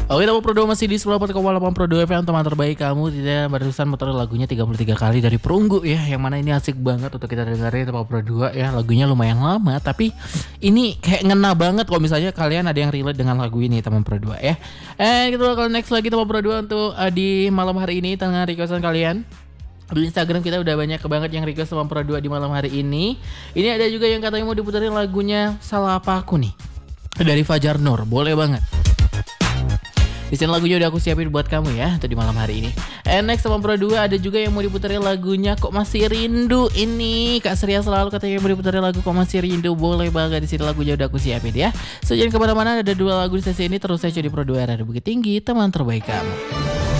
Oke, Tamu Pro 2 masih di 98,8 Pro 2 FM, teman terbaik kamu. Tidak barusan muter lagunya 33 kali dari Perunggu ya, yang mana ini asik banget untuk kita dengerin Tamu Pro 2 ya. Lagunya lumayan lama tapi ini kayak ngena banget kalau misalnya kalian ada yang relate dengan lagu ini Tamu Pro 2 ya. Kita bakal next lagi Tamu Pro 2 untuk di malam hari ini tengah requestan kalian. Di Instagram kita udah banyak banget yang request Tamu Pro 2 di malam hari ini. Ini ada juga yang katanya mau diputerin lagunya Salah Apa Aku nih dari Fajar Nur, boleh banget. Di sini lagunya udah aku siapin buat kamu ya untuk di malam hari ini. Next sama Pro 2 ada juga yang mau diputerin lagunya Kok Masih Rindu ini. Kak Surya selalu katanya mau diputerin lagu Kok Masih Rindu, boleh banget. Di sini lagunya udah aku siapin ya. So jangan kemana-mana, ada 2 lagu di sesi ini terus saya di Pro 2 Radio Bukit Tinggi, teman terbaik kamu.